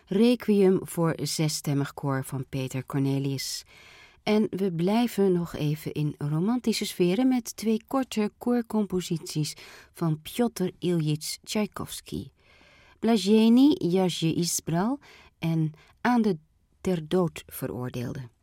Requiem voor zesstemmig koor van Peter Cornelius. En we blijven nog even in romantische sferen met 2 korte koorcomposities van Pjotr Iljitsch Tchaikovsky. Blazheny Jasje Izbral en Aan de ter dood veroordeelde.